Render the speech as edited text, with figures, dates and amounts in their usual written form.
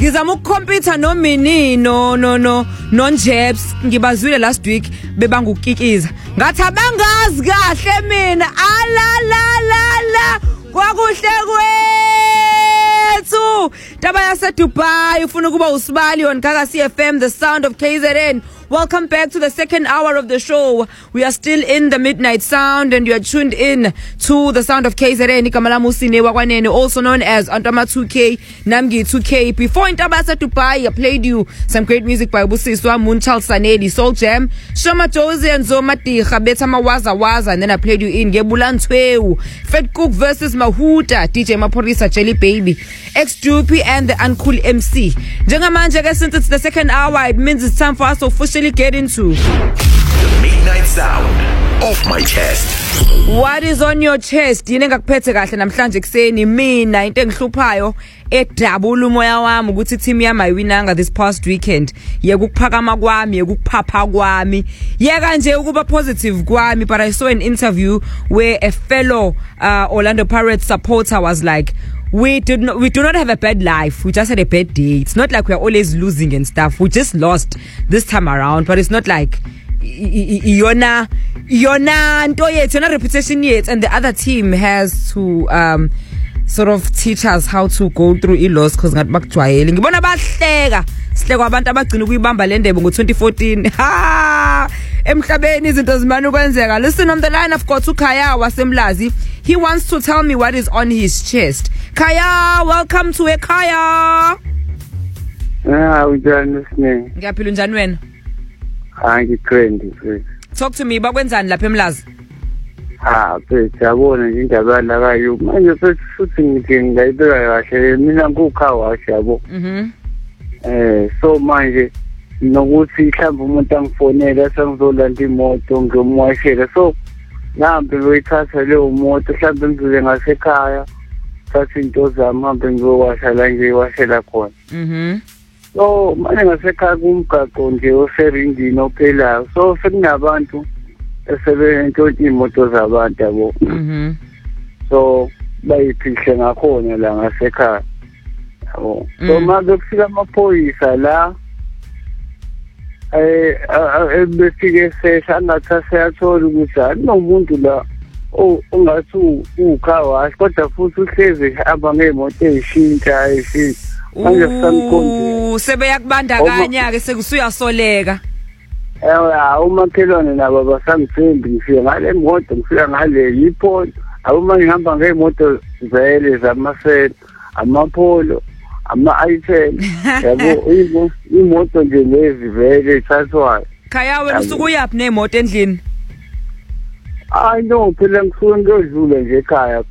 ngizama ukukhompyutha nomini no Jebs ngibazwile last week bebangukikiza ngathi abangazi kahle mina ala kwakuhle kwethu taba yase Dubai ufuna ukuba usibali on Gagasi FM the sound of KZN. Welcome back to the second hour of the show. We are still in the midnight sound and you are tuned in to the sound of KZN. Ikamala Musine Wakwanene, also known as Antama 2K, Namgi 2K. Before in Tabasa Dubai, I played you some great music by Busiswa, Munchal Sanedi, Soul Jam, Shoma Josie and Zomati, Khabeta Mawaza, and then I played you in Gebulan Tweu, Fed Cook versus Mahuta, DJ Maporisa, Jelly Baby, X-Droopy and the Uncool MC. Jengamanja, since it's the second hour, it means it's time for us to officially get into the midnight sound of my chest. What is on your chest? Yini ngakuphethe kahle namhlanje kuseni mina into engihluphayo edabula umoya wami ukuthi team yami ayiwinanga this past weekend. Yekukuphakama kwami, yekukuphapha kwami. Yeka nje ukuba positive kwami, but I saw an interview where a fellow Orlando Pirates supporter was like, we do not have a bad life. We just had a bad day. It's not like we're always losing and stuff. We just lost this time around, but it's not like yona reputation yet. And the other team has to sort of teach us how to go through loss because ngathi bakujwayele. Ngibona bahleka abantu abagcina ukuyibamba le ndebe ngo2014. Ha! Emhlabeni izinto zimana ukwenzeka. Listen, on the line I've got Khaya wasemlazi. He wants to tell me what is on his chest. Khaya, welcome to Khaya. Unjani sine? Ngiyaphila unjani wena? Ngikrendi mfethu. Talk to me, bakwenzani lapha emlazi? Mfethu yabona nje indaba la kayo. Manje futhi ngithi ngayibeka kahle mina ngukhawa yabo. So manje nokuthi mhlawumbe umuntu angifonela sengizolanda imoto ngiyomwashela so ngihambe ngiyoyithatha leyo moto mhlawumbe ngizile ngasekhaya thatha into zami hambe ngiyowashela ngiyiwashela khona so manje ngasekhaya kumgaqo nje oseringini ophelayo so sekunabantu esebentshontsha imoto zabantu yabo so bayiphihle ngakhona la ngasekhaya yabo so manje kufika amaphoyisa la befike seshangatha seyathola ukuthi anomuntu la ongathi ukhawashi kodwa futhi uhlezi hamba ngemoto ezishintsha manje samkhonje sebeyakubandakanya ke sekusuyasoleka umakhelwane nabo basangithembi ngifika ngale moto ngifika ngale yipholo awuma ngihamba ngemoto vele zamasela amapolo ama-item yabo imoto nje lezi vele ithathwayo. Khaya wena usuku uyaphi nemoto endlini? No phela ngisuke ngiyodlula nje ekhaya